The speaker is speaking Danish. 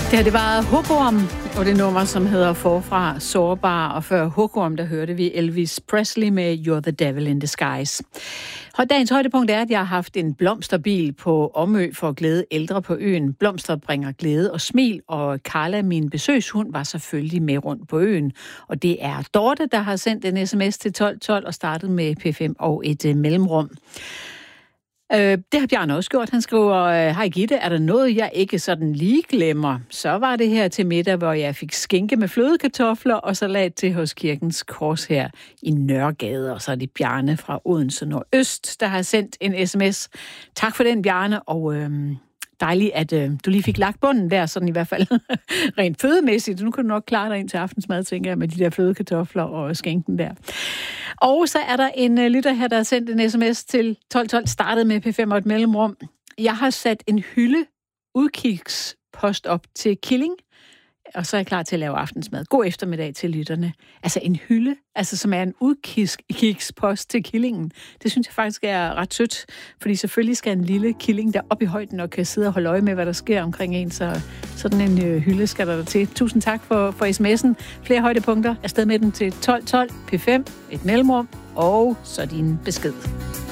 Det her, det var Hugorm, og det nummer, som hedder Forfra Sårbar, og før Hugorm, der hørte vi Elvis Presley med You're the Devil in Disguise. Og dagens højdepunkt er, at jeg har haft en blomsterbil på Omø for at glæde ældre på øen. Blomster bringer glæde og smil, og Carla, min besøgshund, var selvfølgelig med rundt på øen. Og det er Dorte, der har sendt en sms til 1212 og startet med P5 og et mellemrum. Det har Bjarne også gjort. Han skriver, hej Gitte, er der noget, jeg ikke sådan lige glemmer? Så var det her til middag, hvor jeg fik skinke med flødekartofler og salat til hos Kirkens Kors her i Nørregade. Og så er det Bjarne fra Odense Nordøst, der har sendt en sms. Tak for den, Bjarne, og dejligt, at du lige fik lagt bunden der, sådan i hvert fald rent fødemæssigt. Nu kan du nok klare dig ind til aftensmad, tænker jeg, med de der flødekartofler og skænken der. Og så er der en lytter her, der har sendt en sms til 1212, startet med P5 og et mellemrum. Jeg har sat en hylde udkigspost op til killing, og så er jeg klar til at lave aftensmad. God eftermiddag til lytterne. Altså en hylde, altså som er en udkigspost til killingen. Det synes jeg faktisk er ret sødt, fordi selvfølgelig skal en lille killing der op i højden og kan sidde og holde øje med, hvad der sker omkring en, så sådan en hylde skal der til. Tusind tak for sms'en. Flere højdepunkter. Afsted med den til 1212 P5, et mellemrum, og så din besked.